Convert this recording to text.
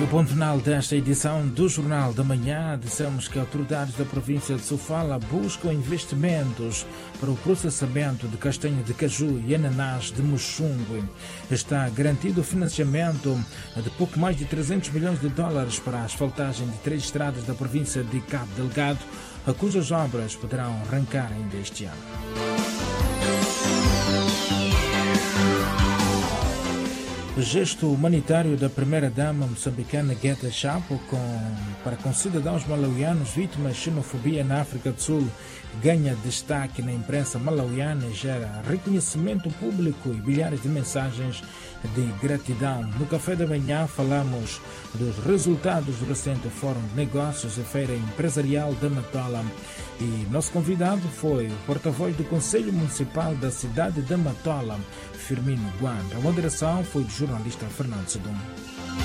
E o ponto final desta edição do Jornal da Manhã, dissemos que autoridades da província de Sofala buscam investimentos para o processamento de castanha de caju e ananás de Muxungue. Está garantido o financiamento de pouco mais de 300 milhões de dólares para a asfaltagem de 3 estradas da província de Cabo Delgado, cujas obras poderão arrancar ainda este ano. O gesto humanitário da primeira-dama moçambicana Gueta Chapo para com cidadãos malauianos vítimas de xenofobia na África do Sul ganha destaque na imprensa malauiana e gera reconhecimento público e milhares de mensagens de gratidão. No café da manhã falamos dos resultados do recente Fórum de Negócios e Feira Empresarial da Matola. E nosso convidado foi o porta-voz do Conselho Municipal da cidade de Matola, Firmino Guanda. A moderação foi do jornalista Fernando Sedum.